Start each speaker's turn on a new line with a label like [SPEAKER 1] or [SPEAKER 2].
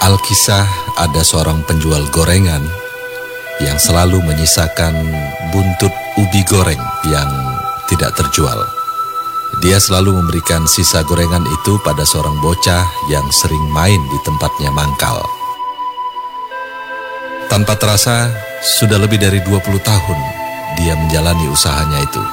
[SPEAKER 1] Alkisah ada seorang penjual gorengan yang selalu menyisakan buntut ubi goreng yang tidak terjual. Dia selalu memberikan sisa gorengan itu pada seorang bocah yang sering main di tempatnya mangkal. Tanpa terasa, sudah lebih dari 20 tahun dia menjalani usahanya itu.